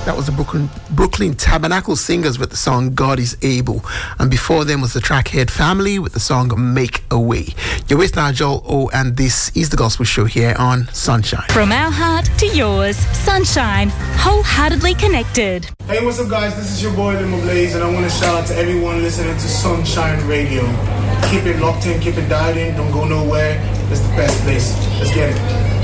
That was the Brooklyn Tabernacle Singers with the song God is Able. And before them was the Trackhead Family with the song Make a Way. You're with now Joel O, and this is the Gospel Show here on Sunshine. From our heart to yours, Sunshine, wholeheartedly connected. Hey, what's up, guys? This is your boy Limo Blaze, and I want to shout out to everyone listening to Sunshine Radio. Keep it locked in, keep it dialed in, don't go nowhere. It's the best place. Let's get it.